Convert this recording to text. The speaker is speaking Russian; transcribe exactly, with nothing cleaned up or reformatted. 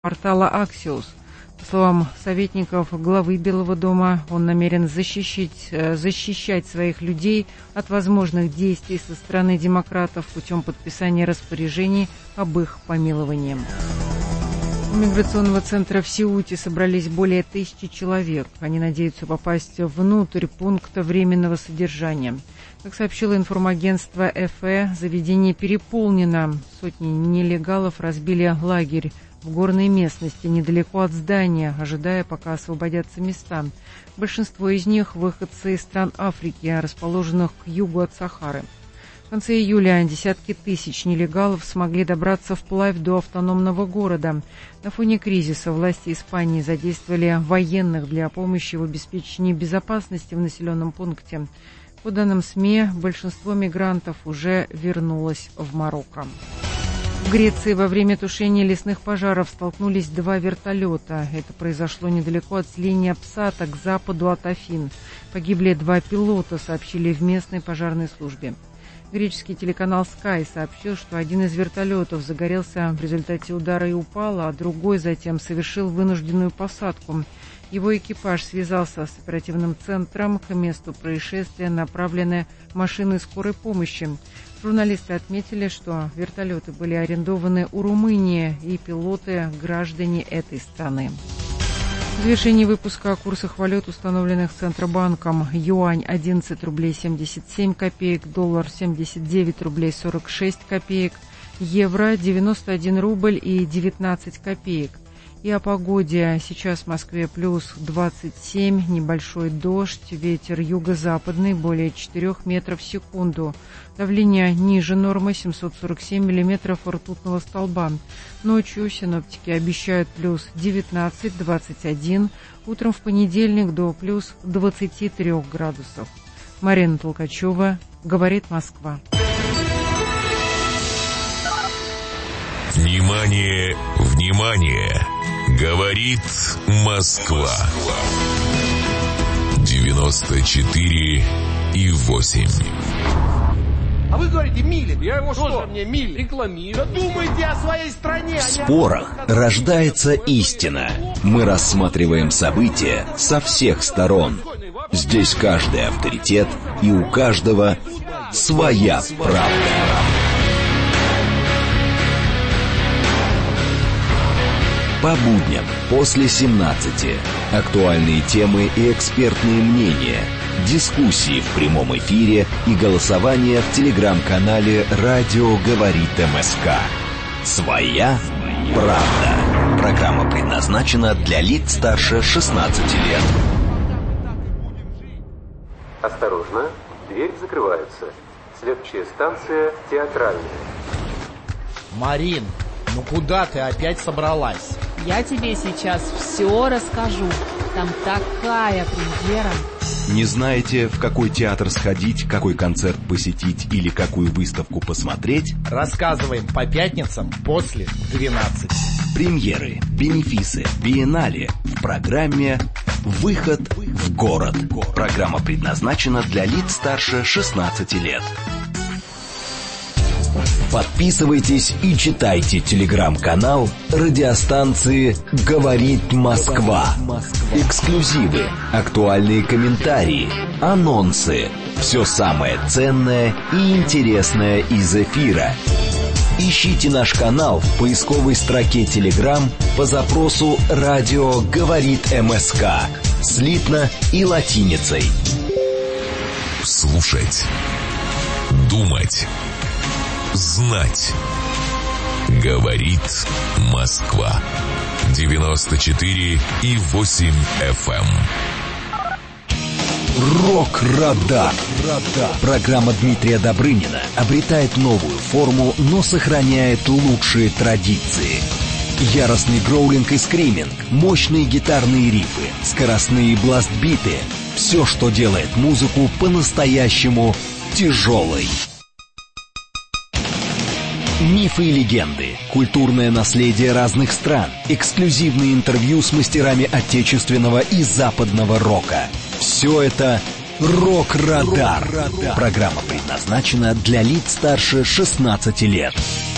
портала Axios. По словам советников главы Белого дома, он намерен защищать, защищать своих людей от возможных действий со стороны демократов путем подписания распоряжений об их помиловании. У миграционного центра в Сеуте собрались более тысячи человек. Они надеются попасть внутрь пункта временного содержания. Как сообщило информагентство эф э, заведение переполнено. Сотни нелегалов разбили лагерь в горной местности недалеко от здания, ожидая, пока освободятся места. Большинство из них – выходцы из стран Африки, расположенных к югу от Сахары. В конце июля десятки тысяч нелегалов смогли добраться вплавь до автономного города. На фоне кризиса власти Испании задействовали военных для помощи в обеспечении безопасности в населенном пункте. По данным СМИ, большинство мигрантов уже вернулось в Марокко. В Греции во время тушения лесных пожаров столкнулись два вертолета. Это произошло недалеко от селения Псата, к западу от Афин. Погибли два пилота, сообщили в местной пожарной службе. Греческий телеканал Sky сообщил, что один из вертолетов загорелся в результате удара и упал, а другой затем совершил вынужденную посадку. Его экипаж связался с оперативным центром. К месту происшествия направлены машины скорой помощи. Журналисты отметили, что вертолеты были арендованы у Румынии, и пилоты – граждане этой страны. В завершении выпуска о курсах валют, установленных Центробанком. Юань – одиннадцать рублей семьдесят семь копеек, доллар – семьдесят девять рублей сорок шесть копеек, евро – девяносто один рубль и девятнадцать копеек. И о погоде. Сейчас в Москве плюс двадцать семь, небольшой дождь, ветер юго-западный более четырёх метров в секунду. Давление ниже нормы семьсот сорок семь миллиметров ртутного столба. Ночью синоптики обещают плюс девятнадцать - двадцать один, утром в понедельник до плюс двадцати трёх градусов. Марина Толкачева, говорит Москва. Внимание, внимание! Говорит Москва. девяносто четыре и восемь. А вы говорите, Милин. Я его что? Мне Милин. Рекламирую. Да думайте о своей стране. В спорах рождается истина. Мы рассматриваем события со всех сторон. Здесь каждый авторитет, и у каждого своя правда. По будням после семнадцати. Актуальные темы и экспертные мнения. Дискуссии в прямом эфире и голосование в телеграм-канале «Радио говорит МСК». Своя правда. Программа предназначена для лиц старше шестнадцати лет. Осторожно, дверь закрывается. Следующая станция театральная. Марин, ну куда ты опять собралась? Я тебе сейчас все расскажу. Там такая премьера. Не знаете, в какой театр сходить, какой концерт посетить или какую выставку посмотреть? Рассказываем по пятницам после двенадцати. Премьеры, бенефисы, биеннале в программе «Выход в город». Программа предназначена для лиц старше шестнадцати лет. Подписывайтесь и читайте телеграм-канал радиостанции «Говорит Москва». Эксклюзивы, актуальные комментарии, анонсы. Все самое ценное и интересное из эфира. Ищите наш канал в поисковой строке Telegram по запросу «Радио говорит МСК» слитно и латиницей. Слушать, думать, знать. Говорит Москва. девяносто четыре и восемь эф эм. Рок-радар. Программа Дмитрия Добрынина обретает новую форму, но сохраняет лучшие традиции. Яростный гроулинг и скриминг, мощные гитарные рифы, скоростные бластбиты — все, что делает музыку по-настоящему тяжелой. Мифы и легенды, культурное наследие разных стран, эксклюзивные интервью с мастерами отечественного и западного рока. Все это «Рок-радар». Программа предназначена для лиц старше шестнадцати лет.